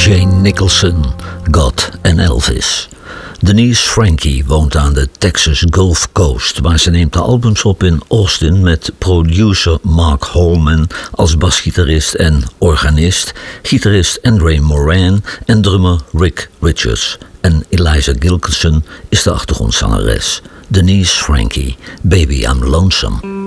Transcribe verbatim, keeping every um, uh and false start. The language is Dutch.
Jane Nicholson, God en Elvis. Denise Frankie woont aan de Texas Gulf Coast, waar ze neemt de albums op in Austin met producer Mark Holman als basgitarist en organist, gitarist Andre Moran en drummer Rick Richards. En Eliza Gilkinson is de achtergrondzangeres. Denise Frankie, Baby I'm Lonesome.